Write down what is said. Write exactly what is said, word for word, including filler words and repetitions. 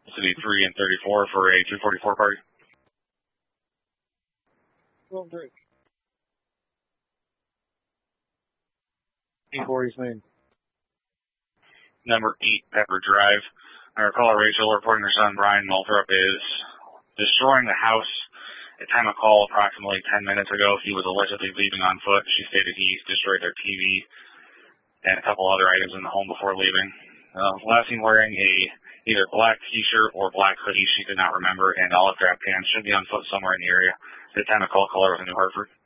City three and thirty-four for a two forty-four party. twelve three. E forty's name. Number eight, Pepper Drive. Our caller Rachel reporting her son Brian Moulthrop is destroying the house. At time of call, approximately ten minutes ago, he was allegedly leaving on foot. She stated he destroyed their T V and a couple other items in the home before leaving. Uh, last seen wearing a either black t-shirt or black hoodie, she did not remember, and olive drab pants, should be on foot somewhere in the area. At time of call, caller was in New Hartford.